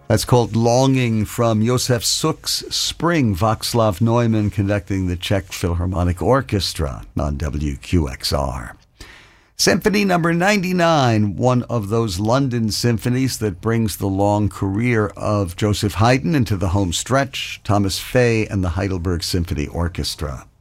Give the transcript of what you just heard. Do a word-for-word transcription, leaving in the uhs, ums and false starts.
That's called Longing from Josef Suk's Spring. Václav Neumann conducting the Czech Philharmonic Orchestra on W Q X R. Symphony number ninety-nine, one of those London symphonies that brings the long career of Joseph Haydn into the home stretch. Thomas Fay and the Heidelberg Symphony Orchestra.